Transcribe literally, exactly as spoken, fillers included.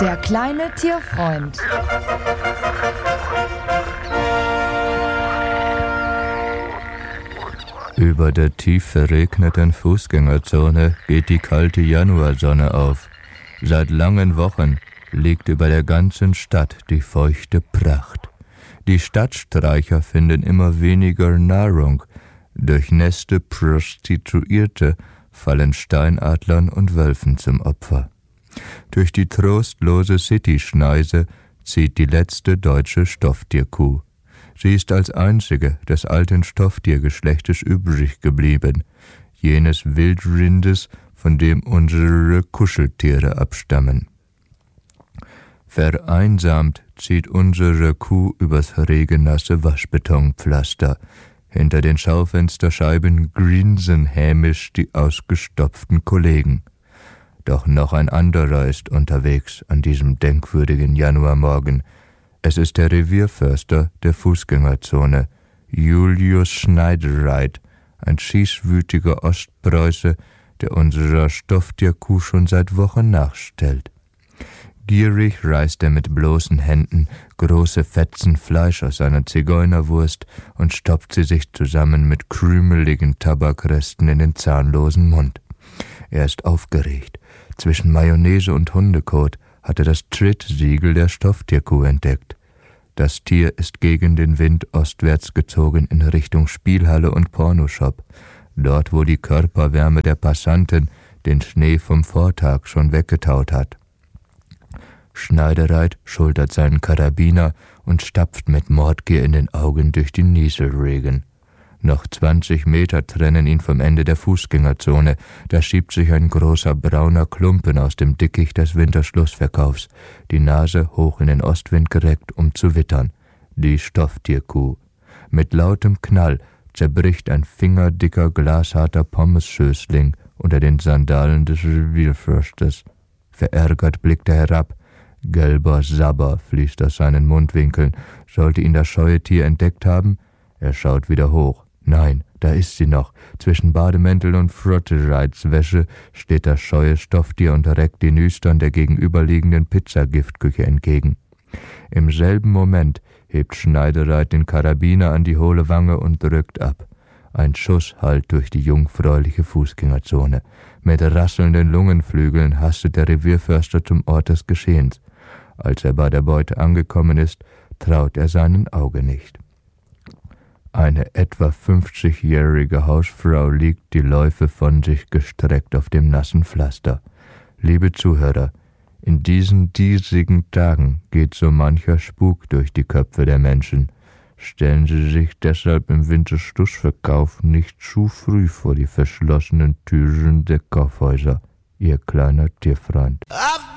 Der kleine Tierfreund. Über der tief verregneten Fußgängerzone geht die kalte Januarsonne auf. Seit langen Wochen liegt über der ganzen Stadt die feuchte Pracht. Die Stadtstreicher finden immer weniger Nahrung. Durchnässte Prostituierte fallen Steinadlern und Wölfen zum Opfer. Durch die trostlose City-Schneise zieht die letzte deutsche Stofftierkuh. Sie ist als einzige des alten Stofftiergeschlechtes übrig geblieben, jenes Wildrindes, von dem unsere Kuscheltiere abstammen. Vereinsamt zieht unsere Kuh übers regennasse Waschbetonpflaster. Hinter den Schaufensterscheiben grinsen hämisch die ausgestopften Kollegen. Doch noch ein anderer ist unterwegs an diesem denkwürdigen Januarmorgen. Es ist der Revierförster der Fußgängerzone, Julius Schneidereit, ein schießwütiger Ostpreuße, der unserer Stofftierkuh schon seit Wochen nachstellt. Gierig reißt er mit bloßen Händen große Fetzen Fleisch aus seiner Zigeunerwurst und stopft sie sich zusammen mit krümeligen Tabakresten in den zahnlosen Mund. Er ist aufgeregt. Zwischen Mayonnaise und Hundekot hat er das Trittsiegel der Stofftierkuh entdeckt. Das Tier ist gegen den Wind ostwärts gezogen in Richtung Spielhalle und Pornoshop, dort wo die Körperwärme der Passanten den Schnee vom Vortag schon weggetaut hat. Schneidereit schultert seinen Karabiner und stapft mit Mordgier in den Augen durch den Nieselregen. Noch zwanzig Meter trennen ihn vom Ende der Fußgängerzone. Da schiebt sich ein großer brauner Klumpen aus dem Dickicht des Winterschlussverkaufs, die Nase hoch in den Ostwind gereckt, um zu wittern. Die Stofftierkuh. Mit lautem Knall zerbricht ein fingerdicker, glasharter Pommesschößling unter den Sandalen des Revierförsters. Verärgert blickt er herab. Gelber Sabber fließt aus seinen Mundwinkeln. Sollte ihn das scheue Tier entdeckt haben? Er schaut wieder hoch. Nein, da ist sie noch. Zwischen Bademäntel und Frottereitswäsche steht das scheue Stofftier und reckt die Nüstern der gegenüberliegenden Pizzagiftküche entgegen. Im selben Moment hebt Schneidereit den Karabiner an die hohle Wange und drückt ab. Ein Schuss hallt durch die jungfräuliche Fußgängerzone. Mit rasselnden Lungenflügeln hastet der Revierförster zum Ort des Geschehens. Als er bei der Beute angekommen ist, traut er seinen Augen nicht. Eine etwa fünfzigjährige Hausfrau liegt die Läufe von sich gestreckt auf dem nassen Pflaster. Liebe Zuhörer, in diesen diesigen Tagen geht so mancher Spuk durch die Köpfe der Menschen. Stellen Sie sich deshalb im Winterschlussverkauf nicht zu früh vor die verschlossenen Türen der Kaufhäuser. Ihr kleiner Tierfreund.